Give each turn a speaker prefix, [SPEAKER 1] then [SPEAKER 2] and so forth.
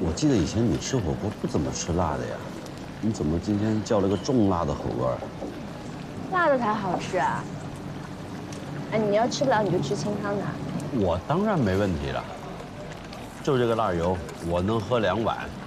[SPEAKER 1] 我记得以前你吃火锅不怎么吃辣的呀，你怎么今天叫了个重辣的火锅？
[SPEAKER 2] 辣的才好吃啊！哎，你要吃不了你就吃清汤的。
[SPEAKER 1] 我当然没问题了，就这个辣油，我能喝2碗。